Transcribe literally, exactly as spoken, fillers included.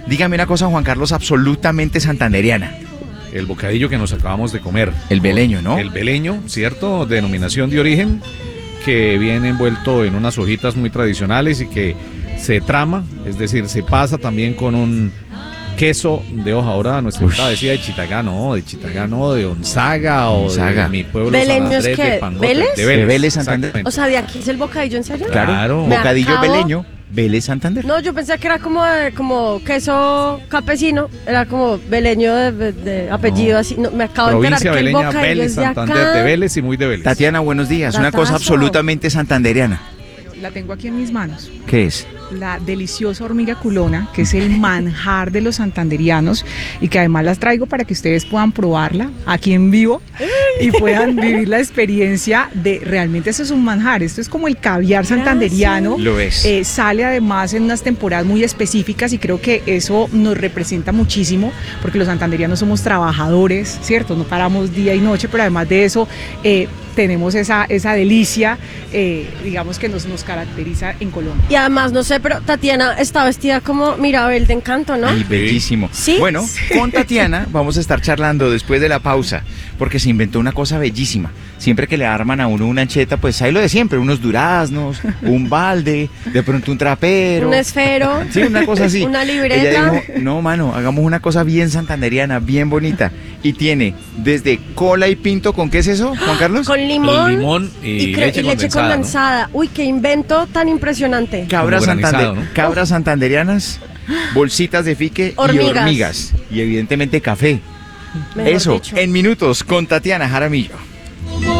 Dígame una cosa, Juan Carlos, absolutamente santanderiana. El bocadillo que nos acabamos de comer. El beleño, ¿no? El beleño, ¿cierto? Denominación de origen, que viene envuelto en unas hojitas muy tradicionales y que se trama, es decir, se pasa también con un queso de hoja. Ahora nuestra invitada decía de Chitagá, no, de Chitagá, no, de Onzaga o Onzaga. de mi pueblo ¿Beleño San es Andrés, qué? de Pangote, ¿Vélez? de Vélez, De Vélez, Santander. exactamente. O sea, ¿de aquí es el bocadillo en serio? Claro. Claro, Me bocadillo acabo- beleño, Vélez Santander. No, yo pensé que era como, de- como queso campesino, era como beleño de, de- de apellido No. así. No, me acabo de enterar Provincia que el Beleña, bocadillo Vélez, es de Santander, acá. de Vélez y muy de Vélez. Tatiana, buenos días. Una cosa Datazo. absolutamente santanderiana. La tengo aquí en mis manos. ¿Qué es? La deliciosa hormiga culona, que es el manjar de los santanderianos y que además las traigo para que ustedes puedan probarla aquí en vivo y puedan vivir la experiencia de realmente eso es un manjar. Esto es como el caviar santanderiano. Lo es. Eh, sale además en unas temporadas muy específicas y creo que eso nos representa muchísimo porque los santanderianos somos trabajadores, ¿cierto? No paramos día y noche, pero además de eso eh, tenemos esa, esa delicia, eh, digamos, que nos, nos caracteriza en Colombia. Y además, no sé, pero Tatiana está vestida como Mirabel de Encanto, ¿no? Ay, bellísimo. ¿Sí? Bueno, con Tatiana vamos a estar charlando después de la pausa, porque se inventó una cosa bellísima. Siempre que le arman a uno una ancheta, pues hay lo de siempre, unos duraznos, un balde, de pronto un trapero. Un esfero. Sí, una cosa así. Una libreta. Ella dijo, no, mano, hagamos una cosa bien santanderiana, bien bonita. Y tiene desde cola y pinto, ¿con qué es eso, Juan Carlos? Con limón, El limón y cre- leche condensada, ¿no? condensada. Uy, qué invento tan impresionante. Cabras, Como granizado, santander- ¿no? cabras santanderianas, bolsitas de fique Hormigas. y hormigas. Y evidentemente café. Mejor Eso, dicho. en minutos, con Tatiana Jaramillo.